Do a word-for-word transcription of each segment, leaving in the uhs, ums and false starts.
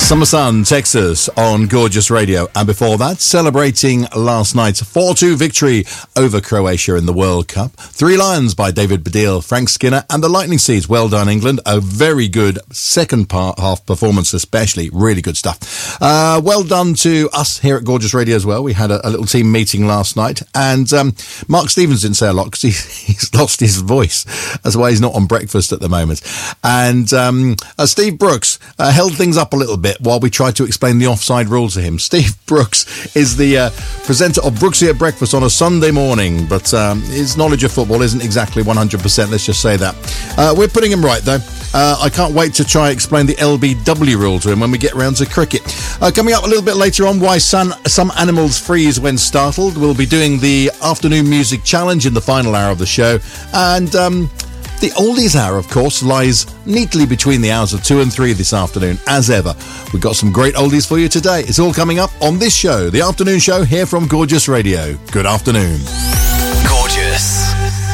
Summer Sun, Texas on Gorgeous Radio. And before that, celebrating last night's four two victory over Croatia in the World Cup. Three Lions by David Baddiel, Frank Skinner and the Lightning Seeds. Well done, England. A very good second part, half performance especially. Really good stuff. Uh, well done to us here at Gorgeous Radio as well. We had a, a little team meeting last night. And um, Mark Stevens didn't say a lot because he, he's lost his voice. That's why he's not on breakfast at the moment. And um, uh, Steve Brooks uh, held things up a little bit while we tried to explain the offside rule to him. Steve Brooks is the uh, presenter of Brooksy at Breakfast on a Sunday morning, but um, his knowledge of football isn't exactly one hundred percent, let's just say that. Uh, we're putting him right, though. Uh, I can't wait to try explain the L B W rule to him when we get round to cricket. Uh, coming up a little bit later on, why some, some animals freeze when startled. We'll be doing the afternoon music challenge in the final hour of the show. And um, the oldies hour, of course, lies neatly between the hours of two and three this afternoon, as ever. We've got some great oldies for you today. It's all coming up on this show, the afternoon show here from Gorgeous Radio. Good afternoon. Gorgeous.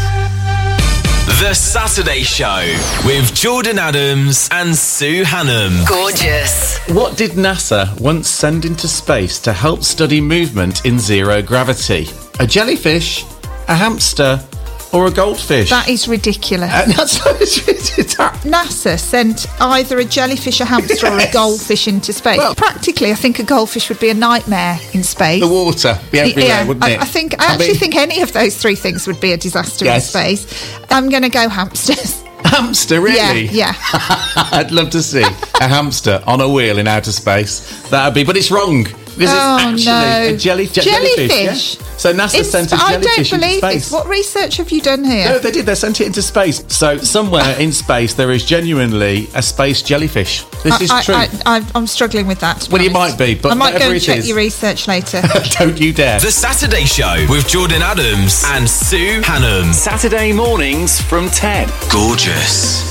The Saturday Show with Jordan Adams and Sue Hannam. Gorgeous. What did NASA once send into space to help study movement in zero gravity? A jellyfish, a hamster, or a goldfish? That is ridiculous. Uh, that's so ridiculous. NASA sent either a jellyfish, a hamster, yes. or a goldfish into space. Well, practically, I think a goldfish would be a nightmare in space. The water be everywhere, yeah, wouldn't it? I, I think. I, I actually mean, think any of those three things would be a disaster yes. in space. I'm going to go hamsters. Hamster, really? Yeah, yeah. I'd love to see a hamster on a wheel in outer space. That'd be, but it's wrong. Because oh, it's actually no. a jelly, je- jellyfish. jellyfish yeah? So NASA it's, sent a jellyfish into space. I don't believe this. What research have you done here? No, they did. They sent it into space. So somewhere in space there is genuinely a space jellyfish. This I, is I, true. I, I, I'm struggling with that. Well, you might be, but I might go and check is, your research later. Don't you dare. The Saturday Show with Jordan Adams and Sue Hannam. Saturday mornings from ten. Gorgeous.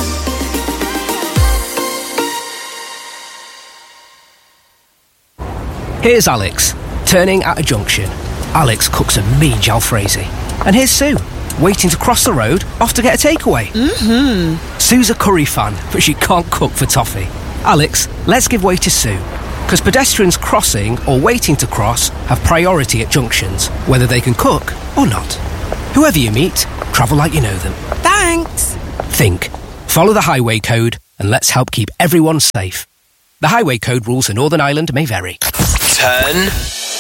Here's Alex, turning at a junction. Alex cooks a mean jalfrezi. And here's Sue, waiting to cross the road, off to get a takeaway. Mm-hmm. Sue's a curry fan, but she can't cook for toffee. Alex, let's give way to Sue, because pedestrians crossing or waiting to cross have priority at junctions, whether they can cook or not. Whoever you meet, travel like you know them. Thanks. Think, follow the highway code, and let's help keep everyone safe. The highway code rules for Northern Ireland may vary. Turn